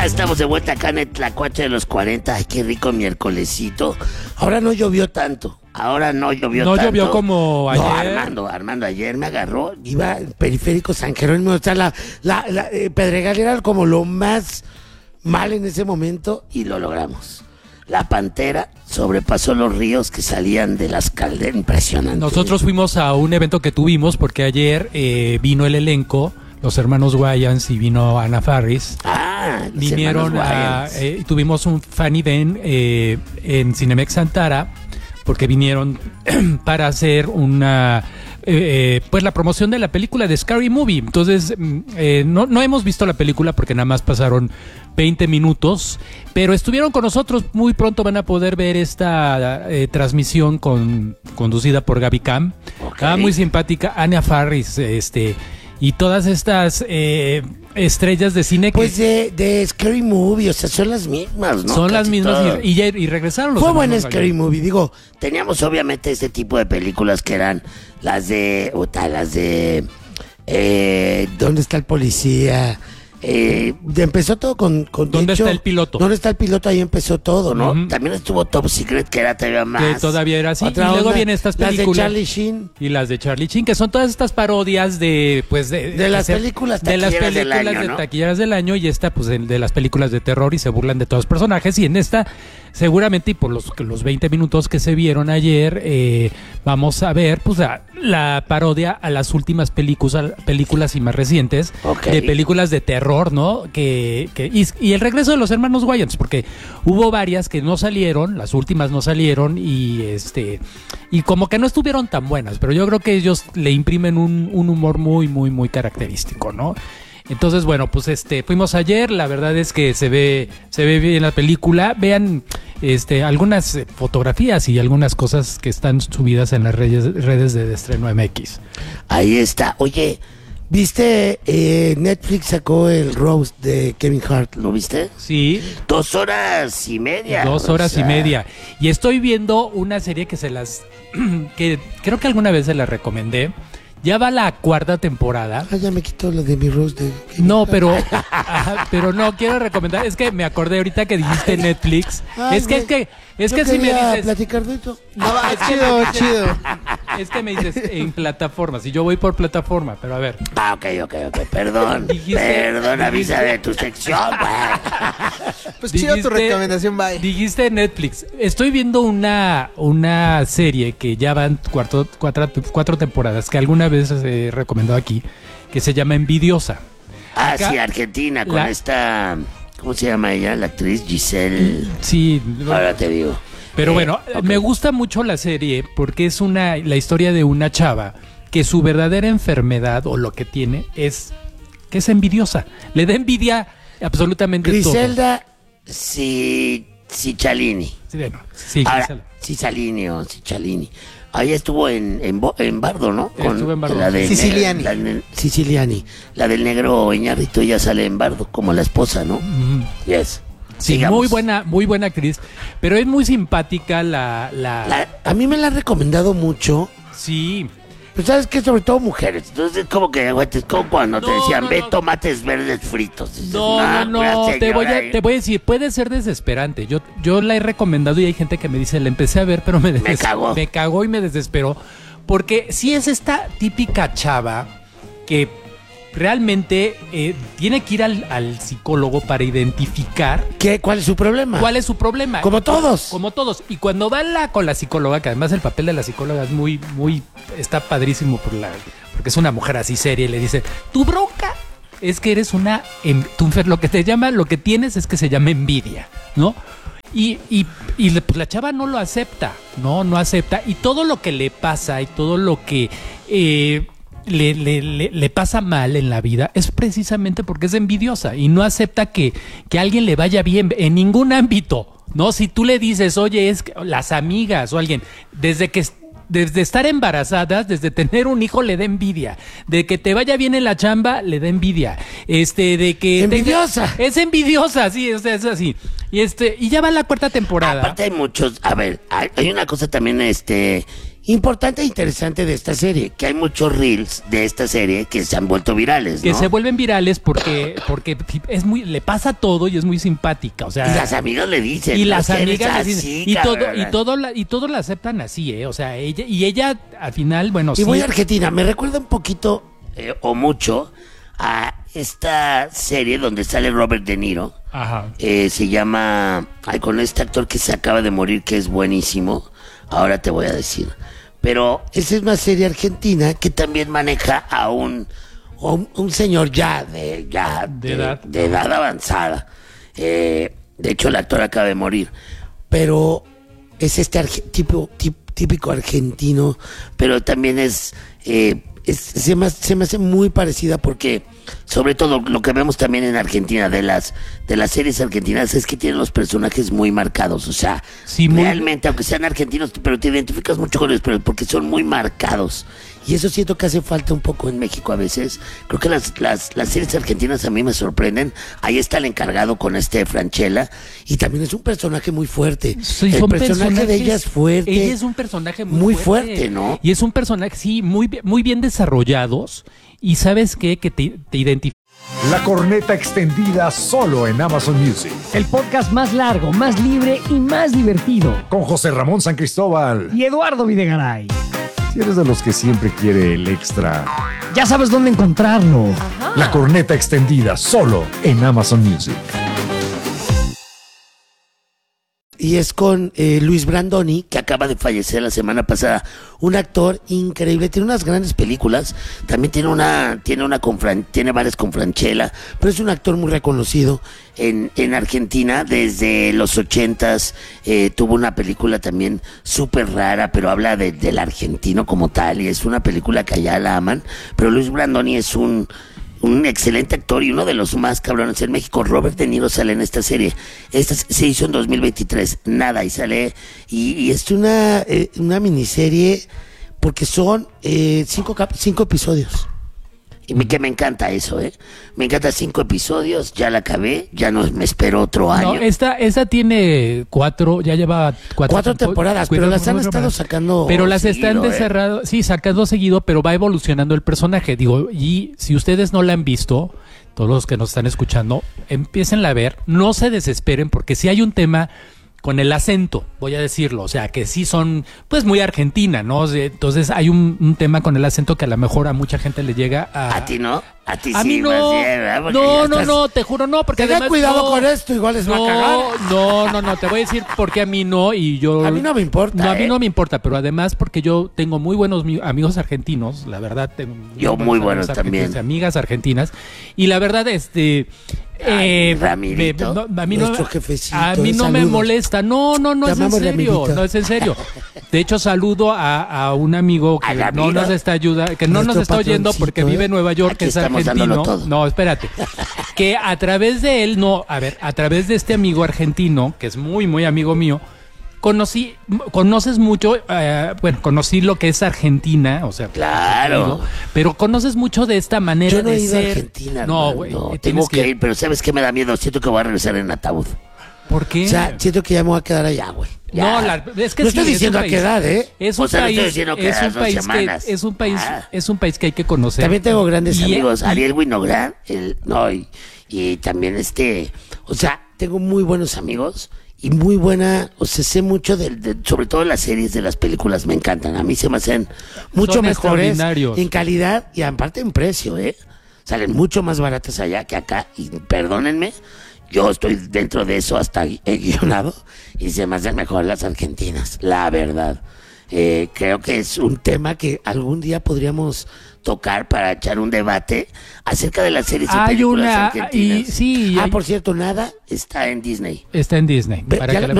Estamos de vuelta acá en el Tlacuache de los 40. Ay, qué rico miércolesito. Ahora no llovió tanto. No llovió como ayer. No, Armando, ayer me agarró. Iba en Periférico San Jerónimo. O sea, la Pedregal era como lo más mal en ese momento y lo logramos. La Pantera sobrepasó los ríos que salían de las calderas. Impresionante. Nosotros fuimos a un evento que tuvimos porque ayer vino el elenco, los hermanos Wayans, y vino Ana Faris. Vinieron tuvimos un fan event en Cinemex Antara porque vinieron para hacer una pues la promoción de la película de Scary Movie. Entonces no hemos visto la película porque nada más pasaron 20 minutos, pero estuvieron con nosotros. Muy pronto van a poder ver esta transmisión conducida por Gaby Cam. Okay. Muy simpática, Ana Faris, y todas estas estrellas de cine pues de Scary Movie, o sea, son las mismas, ¿no? Son las mismas y regresaron los. Fue buen Scary Movie, digo, teníamos obviamente este tipo de películas que eran las de ¿dónde está el policía? Empezó todo con ¿Dónde está el piloto? ¿Dónde está el piloto? Ahí empezó todo, ¿no? Uh-huh. También estuvo Top Secret, que era todavía más. Que todavía era así. Y luego vienen estas películas. Las de Charlie Sheen. Y las de Charlie Sheen, que son todas estas parodias de las películas taquilleras del año, ¿no? Taquilleras del año, y esta, pues, de las películas de terror, y se burlan de todos los personajes. Y en esta, seguramente, y por los 20 minutos que se vieron ayer, vamos a ver, pues, la parodia a las últimas películas y más recientes, de películas de terror, ¿no? Y el regreso de los hermanos Wayans, porque hubo varias que no salieron, las últimas no salieron, y como que no estuvieron tan buenas, pero yo creo que ellos le imprimen un humor muy, muy, muy característico, ¿no? Entonces, bueno, pues fuimos ayer. La verdad es que se ve bien la película. Vean algunas fotografías y algunas cosas que están subidas en las redes de Estreno MX. Ahí está. Oye, ¿viste? Netflix sacó el roast de Kevin Hart. ¿Lo viste? Sí. 2 horas y media. 2 horas y media. Y estoy viendo una serie que que creo que alguna vez se la recomendé. Ya va la 4ª temporada. Ya me quitó lo de mi roast de Kevin No, pero no, quiero recomendar. Es que me acordé ahorita que dijiste Netflix. Es que si me dices platicar de esto. No, es chido. Es que me dices en plataformas, y yo voy por plataforma, pero a ver. Ok. Perdón, avisa de tu sección, güey. Pues chido tu recomendación, bye. Dijiste Netflix. Estoy viendo una serie que ya van 4 temporadas, que alguna vez he recomendado aquí, que se llama Envidiosa. Sí, Argentina, con esta... ¿Cómo se llama ella? La actriz Giselle. Sí. Ahora te digo. Pero bueno, me gusta mucho la serie porque es la historia de una chava que su verdadera enfermedad, o lo que tiene, es que es envidiosa. Le da envidia absolutamente Griselda todo. Cicciolini. Sí, bueno, sí, Cicciolini o Cicciolini. Ahí estuvo en Bardo, ¿no? Estuvo en Bardo. La de Siciliani. La del negro Iñárritu, ella sale en Bardo como la esposa, ¿no? Mm-hmm. Yes. Sí, sigamos. muy buena actriz, pero es muy simpática a mí me la han recomendado mucho. Sí. Pues sabes que sobre todo mujeres. Entonces es como que, güey, es como cuando te decían, ve tomates verdes fritos. Dices, no, te voy a decir, puede ser desesperante. Yo la he recomendado y hay gente que me dice, la empecé a ver, pero me cagó y me desesperó. Porque sí es esta típica chava que realmente tiene que ir al psicólogo para identificar ¿cuál es su problema? Como todos. Y cuando va con la psicóloga, que además el papel de la psicóloga es muy, muy, está padrísimo porque es una mujer así seria, y le dice, tu bronca es que eres lo que tienes es que se llama envidia, ¿no? Y pues la chava no lo acepta, no acepta, y todo lo que le pasa y todo lo que le pasa mal en la vida es precisamente porque es envidiosa y no acepta que a alguien le vaya bien en ningún ámbito, ¿no? Si tú le dices, oye, es que las amigas o alguien, desde estar embarazadas, desde tener un hijo, le da envidia. De que te vaya bien en la chamba, le da envidia. De que envidiosa. Es envidiosa, sí, o sea, es así. Y ya va la 4ª temporada. Aparte hay muchos, a ver, hay una cosa también, importante e interesante de esta serie, que hay muchos reels de esta serie que se han vuelto virales, ¿no? Que se vuelven virales porque es muy, le pasa todo y es muy simpática, o sea. Y las amigas le dicen. Y las amigas le así, dicen. cabrón. Y todo la aceptan así, o sea, ella al final, bueno, Y sí. voy a Argentina, me recuerda un poquito o mucho a esta serie donde sale Robert De Niro. Ajá. Se llama, con este actor que se acaba de morir, que es buenísimo. Ahora te voy a decir. Pero esa es una serie argentina que también maneja a un señor de edad avanzada. De hecho, el actor acaba de morir. Pero es este típico argentino, pero también se me hace muy parecida porque, sobre todo, lo que vemos también en Argentina de las series argentinas es que tienen los personajes muy marcados, o sea, sí, realmente, aunque sean argentinos, pero te identificas mucho con ellos, porque son muy marcados. Y eso siento que hace falta un poco en México a veces. Creo que las series argentinas a mí me sorprenden. Ahí está el encargado con Franchella. Y también es un personaje muy fuerte. Sí, el personaje de ella es fuerte. Ella es un personaje muy fuerte, ¿no? Y es un personaje, sí, muy bien desarrollados. Y ¿sabes qué? Que te identifica. La corneta extendida solo en Amazon Music. El podcast más largo, más libre y más divertido. Con José Ramón San Cristóbal y Eduardo Videgaray. Si eres de los que siempre quiere el extra, ya sabes dónde encontrarlo. Ajá. La corneta extendida solo en Amazon Music. Y es con Luis Brandoni, que acaba de fallecer la semana pasada. Un actor increíble, tiene unas grandes películas. También tiene varias con Franchella, pero es un actor muy reconocido en Argentina desde los 80s. Tuvo una película también súper rara, pero habla del argentino como tal, y es una película que allá la aman. Pero Luis Brandoni es un excelente actor y uno de los más cabrones en México. Robert De Niro sale en esta serie. Esta se hizo en 2023. Nada, y sale. Y es una miniserie porque son 5 episodios. Y que me encanta eso, Me encanta 5 episodios, ya la acabé, ya no me espero otro año. No, esta tiene 4, ya lleva 4 temporadas, pero las han estado sacando. Pero las están sacando seguido, pero va evolucionando el personaje. Digo, y si ustedes no la han visto, todos los que nos están escuchando, empiecen a ver, no se desesperen, porque si hay un tema con el acento, voy a decirlo, o sea, que sí son, pues, muy argentina, ¿no? Entonces hay un tema con el acento que a lo mejor a mucha gente le llega a... ¿A ti no? A ti a sí, mí no, más bien, ¿verdad? no, te juro no, porque Tenga además cuidado con esto, igual les va a cagar. No, te voy a decir porque a mí no, y yo... A mí no me importa, No, a mí no me importa, pero además porque yo tengo muy buenos amigos argentinos, la verdad. Yo muy buenos también. Amigas argentinas, y la verdad, Ramirito, a mí nuestro jefecito, a mí no me molesta, no, es en serio, no es en serio. De hecho, saludo a un amigo que no nos está ayudando, que no nos está oyendo porque vive en Nueva York, que es argentino. No, espérate. Que a través de él, a través de este amigo argentino, que es muy, muy amigo mío, conoces mucho, conocí lo que es Argentina, o sea, claro, pero conoces mucho de esta manera yo no de he ido ser. A Argentina, no, güey, tengo que ir, pero ¿sabes qué me da miedo? Siento que voy a regresar en ataúd. ¿Por qué? O sea, siento que ya me voy a quedar allá, güey. No, es que no estoy diciendo a qué edad, Es un país que hay que conocer. También tengo grandes amigos, Ariel Winograd, y también o sea, tengo muy buenos amigos y muy buena, o sea, sé mucho sobre todo las series de las películas, me encantan. A mí se me hacen mucho mejores en calidad y aparte en precio, Salen mucho más baratas allá que acá, y perdónenme, yo estoy dentro de eso hasta guionado y se me hacen mejor las argentinas, la verdad. Creo que es un tema que algún día podríamos tocar para echar un debate acerca de las series y películas argentinas. Por cierto, Nada está en Disney. Está en Disney. Para que